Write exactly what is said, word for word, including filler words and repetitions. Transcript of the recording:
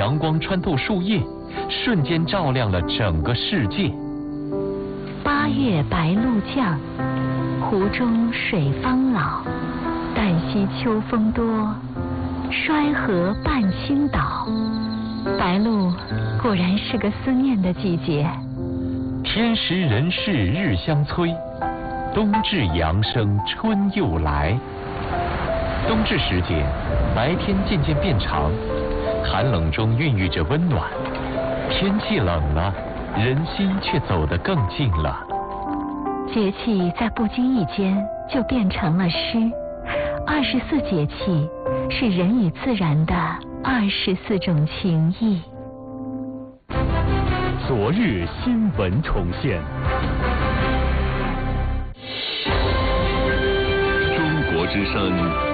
阳光穿透树叶，瞬间照亮了整个世界。 八月白露降，湖中水方老。旦夕秋风多，衰河半倾倒。白露果然是个思念的季节。 天时人事日相催，冬至阳生春又来。冬至时节，白天渐渐变长，寒冷中孕育着温暖。天气冷了，人心却走得更近了。 节气在不经意间就变成了诗。二十四节气是人与自然的二十四种情谊。 昨日新闻重现。 中国之声